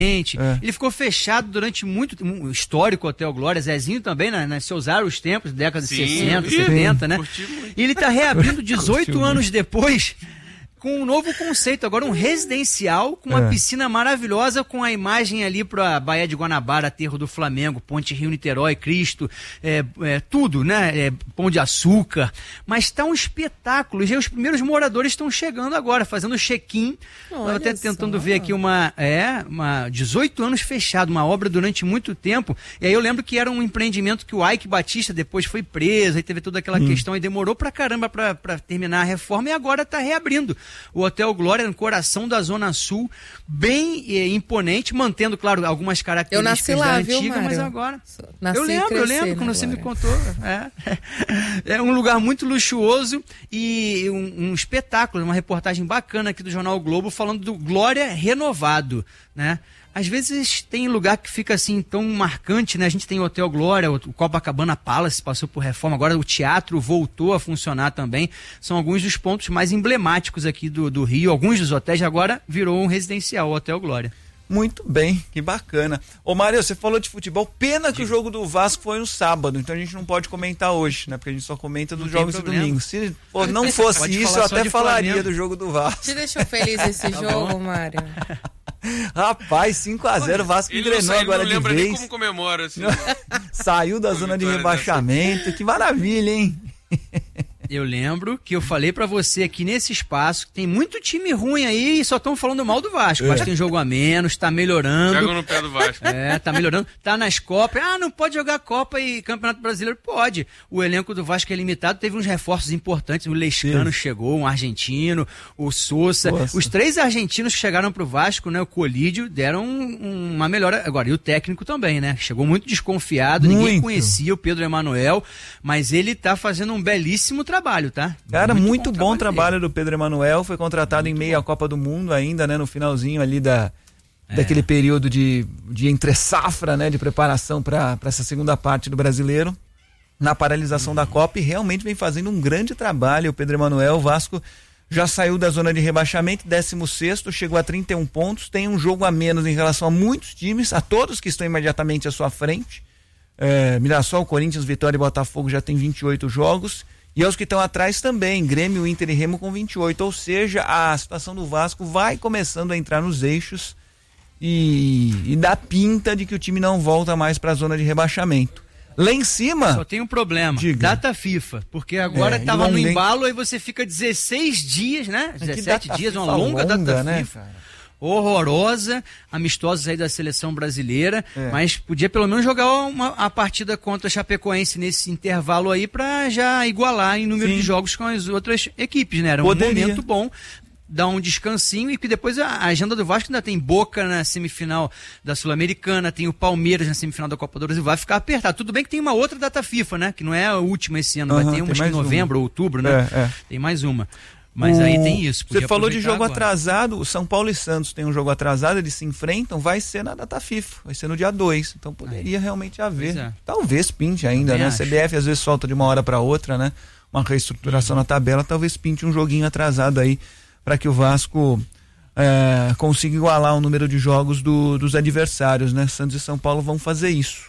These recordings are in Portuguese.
Ele ficou fechado durante muito histórico Hotel Glória, Zezinho também, seus áureos tempos, década de 60, 70, né? E ele tá reabrindo 18 anos depois, com um novo conceito, agora um residencial, com uma piscina maravilhosa, com a imagem ali para Baía de Guanabara, Aterro do Flamengo, Ponte Rio-Niterói, Cristo, tudo, né? Pão de Açúcar. Mas tá um espetáculo. E os primeiros moradores estão chegando agora, fazendo check-in. Estava até tentando ver aqui uma 18 anos fechado, uma obra durante muito tempo. E aí eu lembro que era um empreendimento que o Ike Batista depois foi preso, aí teve toda aquela questão e demorou pra caramba pra terminar a reforma e agora tá reabrindo. O Hotel Glória no coração da Zona Sul, bem imponente, mantendo, claro, algumas características da antiga, mas agora... Eu lembro quando você me contou. É um lugar muito luxuoso e um espetáculo, uma reportagem bacana aqui do Jornal o Globo falando do Glória renovado, né? Às vezes tem lugar que fica assim tão marcante, né? A gente tem o Hotel Glória, o Copacabana Palace passou por reforma, agora o teatro voltou a funcionar também. São alguns dos pontos mais emblemáticos aqui do Rio. Alguns dos hotéis agora virou um residencial, o Hotel Glória. Muito bem, que bacana. Ô Mário, você falou de futebol, pena que o jogo do Vasco foi no sábado, então a gente não pode comentar hoje, né? Porque a gente só comenta dos jogos de domingo. Se não fosse isso, eu até falaria do jogo do Vasco. Te deixou feliz esse jogo, Mário? Rapaz, 5-0, o Vasco engrenou agora de vez. Ele não lembra nem como comemora. Assim. Saiu da zona de rebaixamento, que maravilha, hein? Eu lembro que eu falei pra você aqui nesse espaço que tem muito time ruim aí e só estão falando mal do Vasco. O Vasco tem jogo a menos, tá melhorando. Pega no pé do Vasco. Tá melhorando. Tá nas Copas. Não pode jogar Copa e Campeonato Brasileiro? Pode. O elenco do Vasco é limitado, teve uns reforços importantes. O Lescano chegou, um argentino, o Sousa. Os 3 argentinos que chegaram pro Vasco, né? O Colídio, deram uma melhora. Agora, e o técnico também, né? Chegou muito desconfiado, ninguém conhecia o Pedro Emanuel, mas ele tá fazendo um belíssimo trabalho, tá? Cara, muito bom trabalho do Pedro Emanuel, foi contratado em meio à Copa do Mundo ainda, né? No finalzinho ali daquele período de entre safra, né? De preparação para essa segunda parte do Brasileiro, na paralisação da Copa, e realmente vem fazendo um grande trabalho o Pedro Emanuel. O Vasco já saiu da zona de rebaixamento, 16º, chegou a 31 pontos, tem um jogo a menos em relação a muitos times, a todos que estão imediatamente à sua frente. Mirassol, Corinthians, Vitória e Botafogo já tem 28 jogos. E aos que estão atrás também, Grêmio, Inter e Remo com 28, ou seja, a situação do Vasco vai começando a entrar nos eixos e dá pinta de que o time não volta mais para a zona de rebaixamento. Lá em cima... Só tem um problema, data FIFA, porque agora tava no embalo, aí você fica 16 dias, né? 17 dias, uma longa data né, FIFA. Cara? Horrorosa, amistosos aí da seleção brasileira, mas podia pelo menos jogar a partida contra a Chapecoense nesse intervalo aí pra já igualar em número de jogos com as outras equipes, né? Era um momento bom, dar um descansinho, e que depois a agenda do Vasco ainda tem Boca na semifinal da Sul-Americana, tem o Palmeiras na semifinal da Copa do Brasil, vai ficar apertado. Tudo bem que tem uma outra data FIFA, né? Que não é a última esse ano, vai ter uma em novembro ou outubro, né? Tem mais uma. Mas aí tem isso. Você falou de jogo atrasado, o São Paulo e Santos tem um jogo atrasado, eles se enfrentam, vai ser na data FIFA, vai ser no dia 2, então poderia realmente haver. Talvez pinte ainda, né? A CBF às vezes solta de uma hora para outra, né? Uma reestruturação na tabela, talvez pinte um joguinho atrasado aí, para que o Vasco consiga igualar o número de jogos dos adversários, né? Santos e São Paulo vão fazer isso.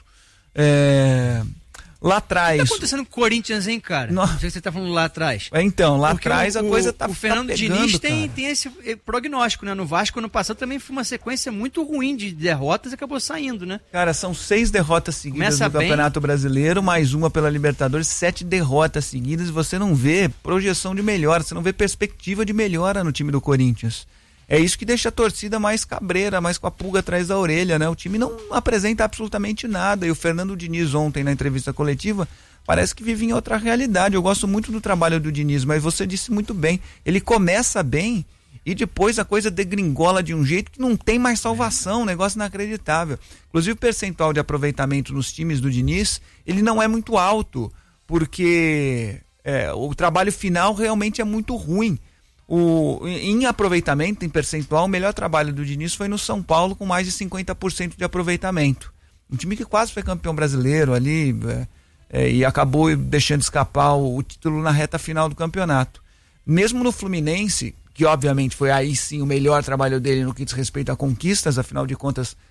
Lá atrás... O que tá acontecendo com o Corinthians, hein, cara? Não sei se você tá falando lá atrás. Então, lá atrás a coisa tá O Fernando Diniz tem esse prognóstico, né? No Vasco, ano passado, também foi uma sequência muito ruim de derrotas e acabou saindo, né? Cara, são 6 derrotas seguidas no Campeonato Brasileiro, mais uma pela Libertadores, 7 derrotas seguidas, e você não vê projeção de melhora, você não vê perspectiva de melhora no time do Corinthians. É isso que deixa a torcida mais cabreira, mais com a pulga atrás da orelha, né? O time não apresenta absolutamente nada, e o Fernando Diniz ontem na entrevista coletiva parece que vive em outra realidade. Eu gosto muito do trabalho do Diniz, mas você disse muito bem, ele começa bem e depois a coisa degringola de um jeito que não tem mais salvação, um negócio inacreditável. Inclusive o percentual de aproveitamento nos times do Diniz, ele não é muito alto, porque o trabalho final realmente é muito ruim. Em aproveitamento, em percentual, o melhor trabalho do Diniz foi no São Paulo, com mais de 50% de aproveitamento. Um time que quase foi campeão brasileiro ali e acabou deixando escapar o título na reta final do campeonato. Mesmo no Fluminense, que obviamente foi aí sim o melhor trabalho dele no que diz respeito a conquistas, afinal de contas